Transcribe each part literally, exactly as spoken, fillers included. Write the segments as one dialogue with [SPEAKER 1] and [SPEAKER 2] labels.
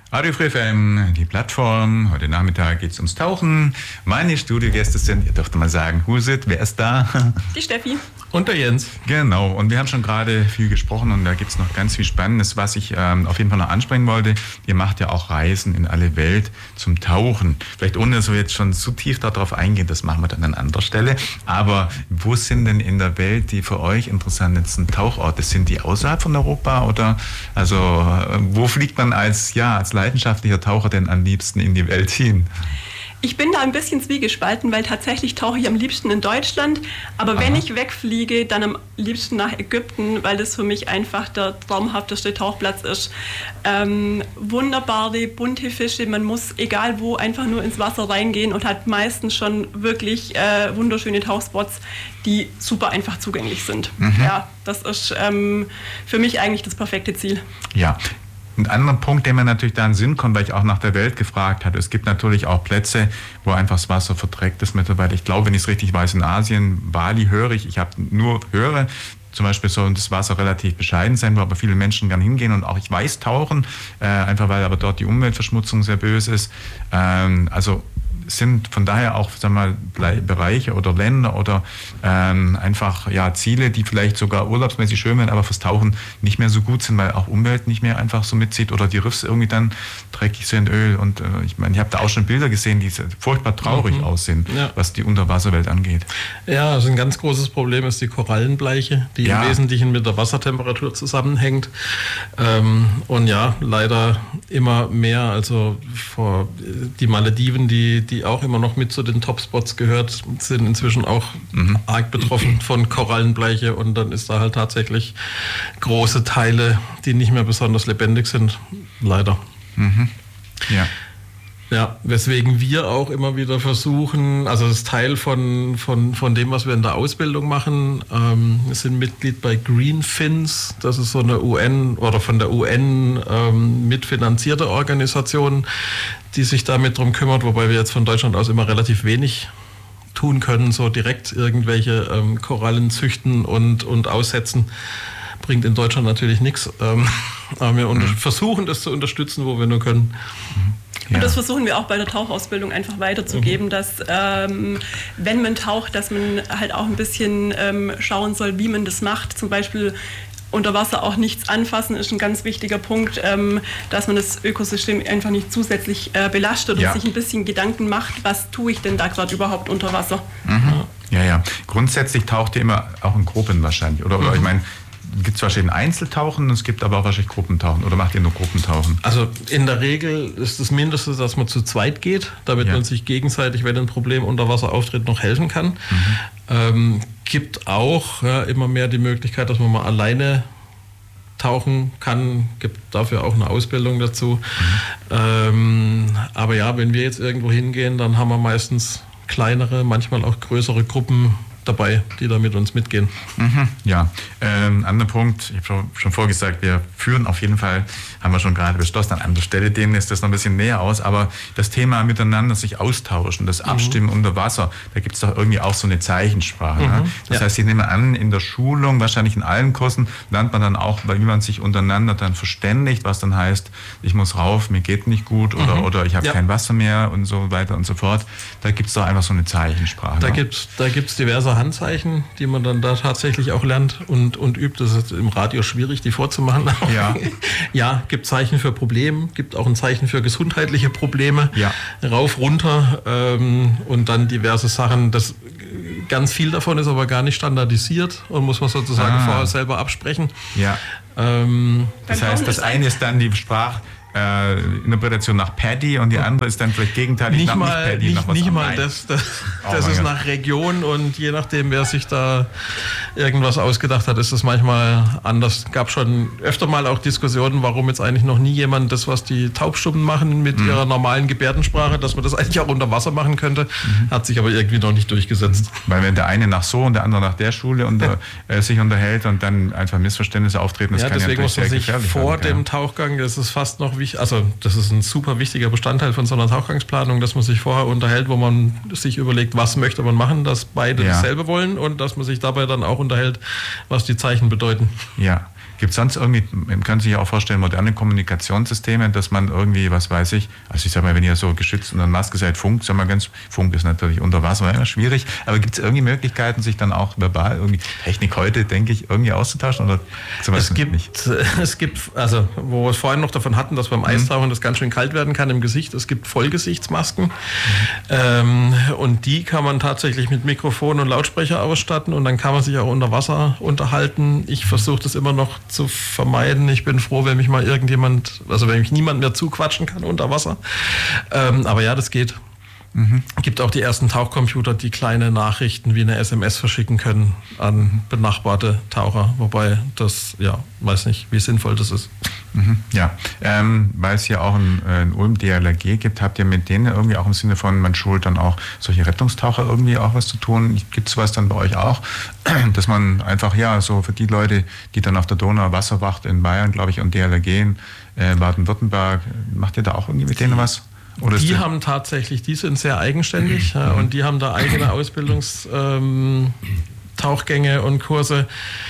[SPEAKER 1] Radio Free F M, die Plattform. Heute Nachmittag geht es ums Tauchen. Meine Studiogäste sind, ihr dürft mal sagen, Husit, wer ist da?
[SPEAKER 2] Die Steffi.
[SPEAKER 3] Und der Jens.
[SPEAKER 1] Genau, und wir haben schon gerade viel gesprochen und da gibt es noch ganz viel Spannendes, was ich ähm, auf jeden Fall noch ansprechen wollte. Ihr macht ja auch Reisen in alle Welt zum Tauchen. Vielleicht ohne, dass wir jetzt schon zu tief darauf eingehen, das machen wir dann an anderer Stelle. Aber wo sind denn in der Welt die für euch interessantesten Tauchorte? Sind die außerhalb von Europa oder also wo fliegt man als, ja, als leidenschaftlicher Taucher denn am liebsten in die Welt hin?
[SPEAKER 2] Ich bin da ein bisschen zwiegespalten, weil tatsächlich tauche ich am liebsten in Deutschland. Aber Aha. wenn ich wegfliege, dann am liebsten nach Ägypten, weil das für mich einfach der traumhafteste Tauchplatz ist. Ähm, wunderbare, bunte Fische. Man muss, egal wo, einfach nur ins Wasser reingehen und hat meistens schon wirklich äh, wunderschöne Tauchspots, die super einfach zugänglich sind. Mhm. Ja, das ist ähm, für mich eigentlich das perfekte Ziel.
[SPEAKER 1] Ja. Ein anderer Punkt, der mir natürlich da in den Sinn kommt, weil ich auch nach der Welt gefragt habe. Es gibt natürlich auch Plätze, wo einfach das Wasser verdreckt ist mittlerweile. Ich glaube, wenn ich es richtig weiß, in Asien, Bali höre ich, ich habe nur höre, zum Beispiel soll das Wasser relativ bescheiden sein, wo aber viele Menschen gern hingehen und auch ich weiß tauchen, äh, einfach weil aber dort die Umweltverschmutzung sehr böse ist. Ähm, also sind von daher auch, sagen wir mal, Bereiche oder Länder oder ähm, einfach ja, Ziele, die vielleicht sogar urlaubsmäßig schön werden, aber fürs Tauchen nicht mehr so gut sind, weil auch Umwelt nicht mehr einfach so mitzieht oder die Riffs irgendwie dann dreckig sind, Öl. Und äh, ich meine, ich habe da auch schon Bilder gesehen, die furchtbar traurig mhm. aussehen, ja. was die Unterwasserwelt angeht.
[SPEAKER 3] Ja, also ein ganz großes Problem ist die Korallenbleiche, die ja. im Wesentlichen mit der Wassertemperatur zusammenhängt. Ähm, und ja, leider immer mehr, also vor die Malediven, die, die auch immer noch mit zu den Topspots gehört, sind inzwischen auch mhm. arg betroffen von Korallenbleiche und dann ist da halt tatsächlich große Teile, die nicht mehr besonders lebendig sind, leider.
[SPEAKER 1] Mhm. Ja.
[SPEAKER 3] Ja, weswegen wir auch immer wieder versuchen, also das ist Teil von, von, von dem, was wir in der Ausbildung machen. Ähm, wir sind Mitglied bei Greenfins, das ist so eine U N oder von der U N ähm, mitfinanzierte Organisation, die sich damit drum kümmert, wobei wir jetzt von Deutschland aus immer relativ wenig tun können, so direkt irgendwelche ähm, Korallen züchten und, und aussetzen. Bringt in Deutschland natürlich nichts. Ähm, aber wir mhm. versuchen das zu unterstützen, wo wir nur können.
[SPEAKER 2] Mhm. Ja. Und das versuchen wir auch bei der Tauchausbildung einfach weiterzugeben, mhm. dass ähm, wenn man taucht, dass man halt auch ein bisschen ähm, schauen soll, wie man das macht. Zum Beispiel unter Wasser auch nichts anfassen ist ein ganz wichtiger Punkt, ähm, dass man das Ökosystem einfach nicht zusätzlich äh, belastet ja. und sich ein bisschen Gedanken macht, was tue ich denn da gerade überhaupt unter Wasser.
[SPEAKER 1] Mhm. Ja, ja. Grundsätzlich taucht ihr immer auch in Gruppen wahrscheinlich, oder? Oder mhm. ich meine, gibt es wahrscheinlich Einzeltauchen, es gibt aber auch wahrscheinlich Gruppentauchen. Oder macht ihr nur Gruppentauchen?
[SPEAKER 3] Also in der Regel ist das Mindeste, dass man zu zweit geht, damit ja. man sich gegenseitig, wenn ein Problem unter Wasser auftritt, noch helfen kann. Mhm. Ähm, gibt auch ja, immer mehr die Möglichkeit, dass man mal alleine tauchen kann. Gibt dafür auch eine Ausbildung dazu. Mhm. Ähm, aber ja, wenn wir jetzt irgendwo hingehen, dann haben wir meistens kleinere, manchmal auch größere Gruppen dabei, die da mit uns mitgehen.
[SPEAKER 1] Mhm, ja, ähm, anderer Punkt, ich habe schon vorgesagt, wir führen auf jeden Fall, haben wir schon gerade beschlossen, an anderer Stelle, denen ist das noch ein bisschen näher aus, aber das Thema miteinander sich austauschen, das Abstimmen mhm. unter Wasser, da gibt es doch irgendwie auch so eine Zeichensprache. Mhm, ne? Das ja. heißt, ich nehme an, in der Schulung, wahrscheinlich in allen Kursen, lernt man dann auch, wie man sich untereinander dann verständigt, was dann heißt, ich muss rauf, mir geht nicht gut oder, mhm. oder ich habe ja. kein Wasser mehr und so weiter und so fort. Da gibt es doch einfach so eine Zeichensprache.
[SPEAKER 3] Da
[SPEAKER 1] ne?
[SPEAKER 3] gibt es da gibt's diverse Handzeichen, die man dann da tatsächlich auch lernt und, und übt. Das ist im Radio schwierig, die vorzumachen.
[SPEAKER 1] Ja,
[SPEAKER 3] ja, gibt Zeichen für Probleme, gibt auch ein Zeichen für gesundheitliche Probleme.
[SPEAKER 1] Ja.
[SPEAKER 3] Rauf, runter ähm, und dann diverse Sachen. Das, ganz viel davon ist aber gar nicht standardisiert und muss man sozusagen ah. vorher selber absprechen.
[SPEAKER 1] Ja.
[SPEAKER 3] Ähm,
[SPEAKER 1] das heißt, das eine ist dann die Sprach... Äh, Interpretation nach Paddy und die andere ist dann vielleicht gegenteilig
[SPEAKER 3] nicht
[SPEAKER 1] nach
[SPEAKER 3] mal,
[SPEAKER 1] nicht Paddy.
[SPEAKER 3] Nicht,
[SPEAKER 1] nach was
[SPEAKER 3] nicht mal, das, das, oh das ist Gott. Nach Region und je nachdem, wer sich da irgendwas ausgedacht hat, ist das manchmal anders. Es gab schon öfter mal auch Diskussionen, warum jetzt eigentlich noch nie jemand das, was die Taubstummen machen mit mhm. ihrer normalen Gebärdensprache, dass man das eigentlich auch unter Wasser machen könnte, mhm. hat sich aber irgendwie noch nicht durchgesetzt.
[SPEAKER 1] Weil wenn der eine nach so und der andere nach der Schule unter, äh, sich unterhält und dann einfach Missverständnisse auftreten, das
[SPEAKER 3] ja,
[SPEAKER 1] kann
[SPEAKER 3] deswegen
[SPEAKER 1] ja
[SPEAKER 3] muss man sich vor
[SPEAKER 1] werden,
[SPEAKER 3] dem
[SPEAKER 1] ja.
[SPEAKER 3] Tauchgang, das ist fast noch wichtig, also das ist ein super wichtiger Bestandteil von so einer Tauchgangsplanung, dass man sich vorher unterhält, wo man sich überlegt, was möchte man machen, dass beide
[SPEAKER 1] ja.
[SPEAKER 3] dasselbe wollen und dass man sich dabei dann auch unterhält, was die Zeichen bedeuten.
[SPEAKER 1] Ja. Gibt es sonst irgendwie, man kann sich ja auch vorstellen, moderne Kommunikationssysteme, dass man irgendwie, was weiß ich, also ich sag mal, wenn ihr so geschützt und dann Maske seid, Funk, sag mal ganz, Funk ist natürlich unter Wasser, ja, schwierig, aber gibt es irgendwie Möglichkeiten, sich dann auch verbal, irgendwie Technik heute, denke ich, irgendwie auszutauschen oder sowas
[SPEAKER 3] es gibt,
[SPEAKER 1] nicht?
[SPEAKER 3] Es gibt, also wo wir es vorhin noch davon hatten, dass beim Eistauchen mhm. das ganz schön kalt werden kann im Gesicht, es gibt Vollgesichtsmasken mhm. ähm, und die kann man tatsächlich mit Mikrofon und Lautsprecher ausstatten und dann kann man sich auch unter Wasser unterhalten. Ich versuche das immer noch zu vermeiden. Ich bin froh, wenn mich mal irgendjemand, also wenn mich niemand mehr zuquatschen kann unter Wasser. Ähm, aber ja, das geht. Mhm. Es gibt auch die ersten Tauchcomputer, die kleine Nachrichten wie eine S M S verschicken können an benachbarte Taucher. Wobei das, ja, weiß nicht, wie sinnvoll das ist.
[SPEAKER 1] Mhm. Ja, ähm, weil es ja auch in, in Ulm D L R G gibt, habt ihr mit denen irgendwie auch im Sinne von, man schult dann auch solche Rettungstaucher irgendwie auch was zu tun? Gibt es sowas dann bei euch auch? Dass man einfach, ja, so für die Leute, die dann auf der Donau Wasserwacht in Bayern, glaube ich, und D L R G in äh, Baden-Württemberg, macht ihr da auch irgendwie mit denen was?
[SPEAKER 3] Oder die haben tatsächlich, die sind sehr eigenständig mhm. ja, und die haben da eigene Ausbildungstauchgänge ähm, und Kurse.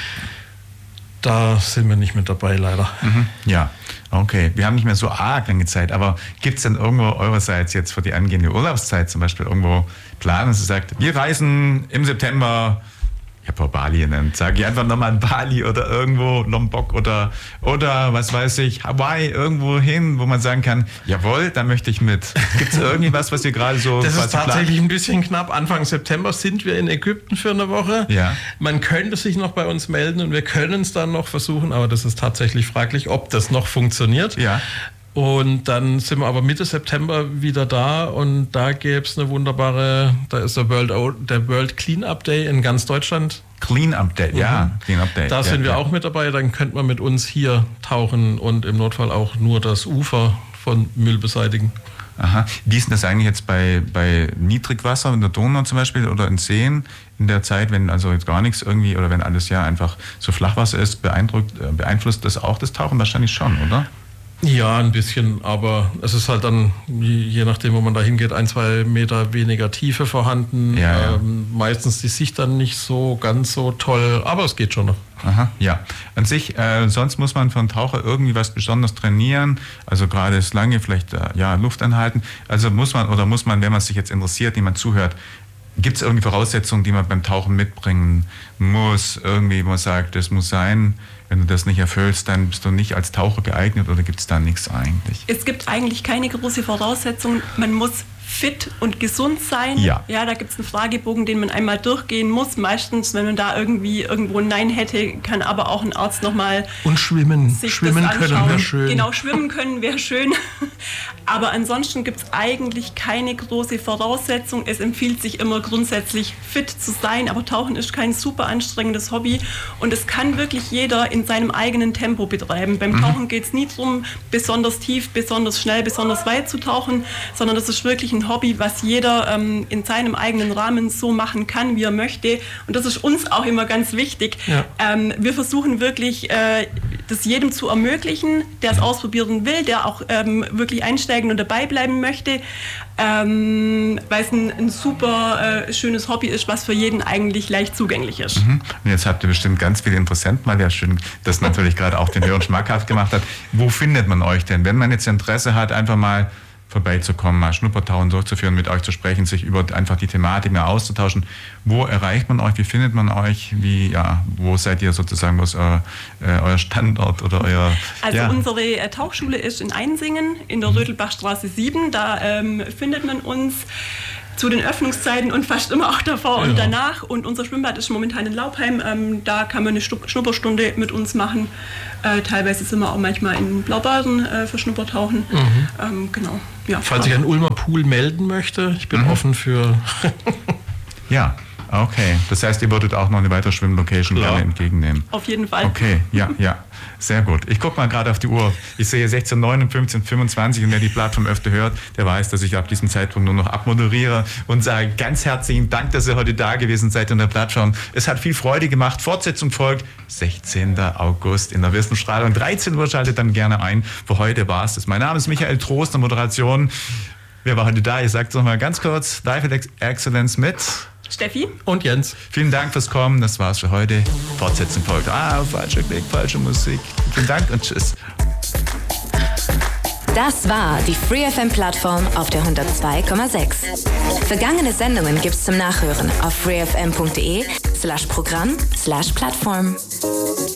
[SPEAKER 3] Da sind wir nicht mit dabei, leider.
[SPEAKER 1] Mhm. Ja, okay. Wir haben nicht mehr so arg lange Zeit, aber gibt es denn irgendwo eurerseits jetzt für die angehende Urlaubszeit zum Beispiel irgendwo Plan, dass ihr sagt, wir reisen im September, ich habe auch Bali genannt, sage ich einfach nochmal Bali oder irgendwo Lombok oder, oder was weiß ich, Hawaii, irgendwo hin, wo man sagen kann, jawohl, da möchte ich mit. Gibt es irgendwie was, was ihr gerade so...
[SPEAKER 3] Das ist tatsächlich plant? Ein bisschen knapp. Anfang September sind wir in Ägypten für eine Woche.
[SPEAKER 1] Ja.
[SPEAKER 3] Man könnte sich noch bei uns melden und wir können es dann noch versuchen, aber das ist tatsächlich fraglich, ob das noch funktioniert.
[SPEAKER 1] Ja.
[SPEAKER 3] Und dann sind wir aber Mitte September wieder da und da gäbe es eine wunderbare, da ist der World, der World Cleanup Day in ganz Deutschland.
[SPEAKER 1] Cleanup Day, mhm. ja. Cleanup Day.
[SPEAKER 3] Da
[SPEAKER 1] ja,
[SPEAKER 3] sind wir
[SPEAKER 1] ja.
[SPEAKER 3] auch mit dabei, dann könnte man mit uns hier tauchen und im Notfall auch nur das Ufer von Müll beseitigen.
[SPEAKER 1] Aha. Wie ist denn das eigentlich jetzt bei, bei Niedrigwasser in der Donau zum Beispiel oder in Seen in der Zeit, wenn also jetzt gar nichts irgendwie oder wenn alles ja einfach so Flachwasser ist, beeindruckt, beeinflusst das auch das Tauchen? Wahrscheinlich schon, oder?
[SPEAKER 3] Ja, ein bisschen, aber es ist halt dann, je nachdem, wo man da hingeht, ein, zwei Meter weniger Tiefe vorhanden.
[SPEAKER 1] Ja, ja.
[SPEAKER 3] Ähm, meistens die Sicht dann nicht so ganz so toll, aber es geht schon noch.
[SPEAKER 1] Aha, ja. An sich, äh, sonst muss man für einen Taucher irgendwie was besonders trainieren, also gerade das lange vielleicht äh, ja, Luft anhalten. Also muss man, oder muss man, wenn man sich jetzt interessiert, jemand zuhört, gibt es irgendwie Voraussetzungen, die man beim Tauchen mitbringen muss, irgendwie, wo man sagt, das muss sein? Wenn du das nicht erfüllst, dann bist du nicht als Taucher geeignet oder gibt es da nichts eigentlich?
[SPEAKER 2] Es gibt eigentlich keine große Voraussetzung. Man muss fit und gesund sein.
[SPEAKER 1] Ja.
[SPEAKER 2] Ja, da gibt es einen Fragebogen, den man einmal durchgehen muss. Meistens, wenn man da irgendwie irgendwo ein Nein hätte, kann aber auch ein Arzt nochmal
[SPEAKER 3] und schwimmen.
[SPEAKER 2] sich
[SPEAKER 3] schwimmen
[SPEAKER 2] das anschauen.
[SPEAKER 3] können wäre schön.
[SPEAKER 2] Genau, schwimmen können wäre schön. Aber ansonsten gibt es eigentlich keine große Voraussetzung. Es empfiehlt sich immer grundsätzlich fit zu sein, aber Tauchen ist kein super anstrengendes Hobby und es kann wirklich jeder in seinem eigenen Tempo betreiben. Beim mhm. Tauchen geht es nie darum, besonders tief, besonders schnell, besonders weit zu tauchen, sondern das ist wirklich ein Hobby, was jeder ähm, in seinem eigenen Rahmen so machen kann, wie er möchte. Und das ist uns auch immer ganz wichtig.
[SPEAKER 3] Ja.
[SPEAKER 2] Ähm, wir versuchen wirklich, äh, das jedem zu ermöglichen, der es ausprobieren will, der auch ähm, wirklich einsteigen und dabei bleiben möchte, ähm, weil es ein, ein super äh, schönes Hobby ist, was für jeden eigentlich leicht zugänglich ist.
[SPEAKER 1] Mhm. Und jetzt habt ihr bestimmt ganz viele Interessenten, weil ja schön, das natürlich gerade auch den Hörern schmackhaft gemacht hat. Wo findet man euch denn? Wenn man jetzt Interesse hat, einfach mal vorbeizukommen, mal Schnuppertauchen durchzuführen, mit euch zu sprechen, sich über einfach die Thematik mal auszutauschen. Wo erreicht man euch? Wie findet man euch? Wie, ja, wo seid ihr sozusagen, wo ist euer, äh, euer Standort oder euer...
[SPEAKER 2] Also
[SPEAKER 1] ja.
[SPEAKER 2] unsere äh, Tauchschule ist in Einsingen, in der Rödelbachstraße sieben. Da ähm, findet man uns zu den Öffnungszeiten und fast immer auch davor ja. und danach. Und unser Schwimmbad ist momentan in Laubheim. Ähm, da kann man eine Schnupperstunde mit uns machen. Äh, teilweise sind wir auch manchmal in Blaubaden äh, für Schnuppertauchen. Mhm. Ähm, genau. Ja,
[SPEAKER 3] Falls ich einen Ulmer Pool melden möchte, ich bin mhm. offen für...
[SPEAKER 1] Ja, okay. Das heißt, ihr würdet auch noch eine weitere Schwimmlocation
[SPEAKER 3] Klar.
[SPEAKER 1] gerne entgegennehmen.
[SPEAKER 2] Auf jeden Fall.
[SPEAKER 1] Okay, ja, ja. Sehr gut. Ich gucke mal gerade auf die Uhr. Ich sehe sechzehn Uhr neun und fünfzehn Uhr fünfundzwanzig und wer die Plattform öfter hört, der weiß, dass ich ab diesem Zeitpunkt nur noch abmoderiere und sage ganz herzlichen Dank, dass ihr heute da gewesen seid in der Plattform. Es hat viel Freude gemacht. Fortsetzung folgt sechzehnten August in der Wissensstrahlung. dreizehn Uhr schaltet dann gerne ein. Für heute war es das. Mein Name ist Michael Trost, der Moderation. Wer war heute da? Ich sage es nochmal ganz kurz. Live Excellence mit...
[SPEAKER 2] Steffi
[SPEAKER 3] und Jens.
[SPEAKER 1] Vielen Dank fürs Kommen. Das war's für heute. Fortsetzung folgt. Ah, falscher Klick, falsche Musik. Vielen Dank und tschüss.
[SPEAKER 4] Das war die FreeFM-Plattform auf der hundertzwei Komma sechs. Vergangene Sendungen gibt's zum Nachhören auf freefm punkt de slash Programm slash Plattform.